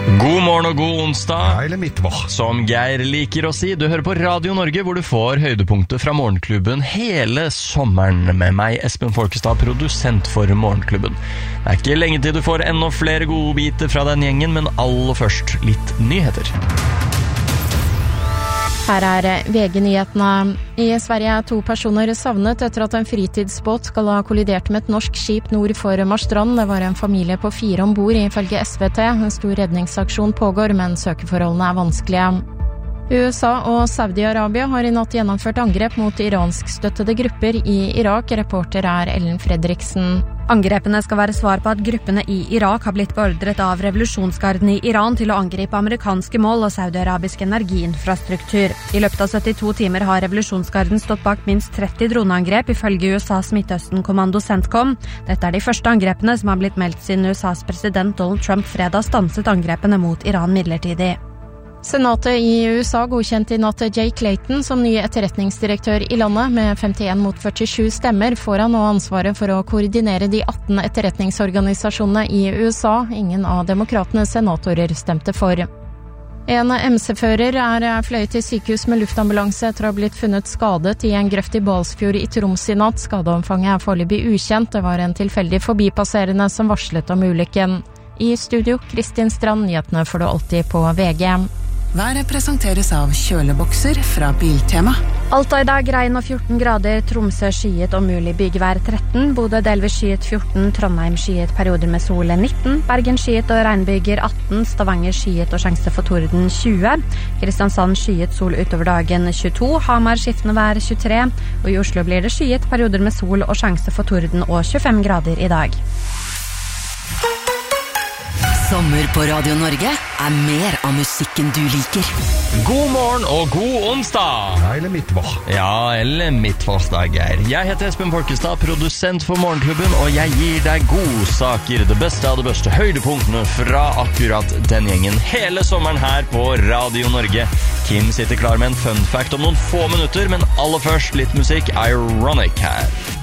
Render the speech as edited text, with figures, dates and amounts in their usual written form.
God morgen og god onsdag. Eller midtvår. Som Geir liker å si, du hører på Radio Norge, hvor du får høydepunkter fra Morgenklubben hele sommeren med meg, Espen Folkestad, produsent for Morgenklubben. Det er ikke lenge til du får enda flere gode biter fra den gjengen, men aller først litt nyheter. Her er VG-nyhetene. I Sverige er 2 personer savnet etter at en fritidsbåt skal ha kollidert med et norsk skip nord for Marstrand. Det var en familie på 4 ombord, ifølge SVT. En stor redningsaksjon pågår, men søkeforholdene er vanskelige. USA og Saudi-Arabia har i natt gjennomført angrep mot iranskstøttede grupper i Irak. Reporter er Ellen Fredriksen. Angrepene skal være svar på at gruppene i Irak har blitt beordret av revolusjonsgarden i Iran til å angripe amerikanske mål og saudi-arabisk energiinfrastruktur. I løpet av 72 timer har revolusjonsgarden stått bak minst 30 droneangrep, ifølge USAs Midtøsten-kommando CENTCOM. Dette er de første angrepene som har blitt meldt siden USAs president Donald Trump fredag stanset angrepene mot Iran midlertidig. Senatet i USA godkjente i natt Jay Clayton som ny etterretningsdirektør i landet. Med 51 mot 47 stemmer får han nå ansvaret for å koordinere de 18 etterretningsorganisasjonene i USA. Ingen av demokratenes senatorer stemte for. En MC-fører er fløyet til sykehus med luftambulanse etter å ha blitt funnet skadet i en grøft i Balsfjord i Troms i natt. Skadeomfanget er foreløpig ukjent. Det var en tilfeldig forbipasserende som varslet om ulykken. I studio, Kristin Strand, nyhetene får du alltid på VG. Været presenteres av kjølebokser fra Biltema. Alta i dag regn og 14 grader, Tromsø skyet og mulig bygevær 13, Bodø delvis skyet 14, Trondheim skyet perioder med sol 19, Bergen skyet og regnbyger 18, Stavanger skyet og sjanse for torden 20, Kristiansand skyet sol utover dagen 22, Hamar skiftende vær 23, og i Oslo blir det skyet perioder med sol og sjanse for torden og 25 grader i dag. Sommer på Radio Norge er mer av musikken du liker. God morgen og god onsdag. Eller midtvår. Ja, eller midtforsdag, Geir. Jeg heter Espen Folkestad, produsent for Morgenklubben, og jeg gir deg godsaker, det beste av det beste, høydepunktene fra akkurat den gjengen hele sommeren her på Radio Norge. Kim sitter klar med en fun fact om noen få minutter, men aller først litt musikk, Ironic her.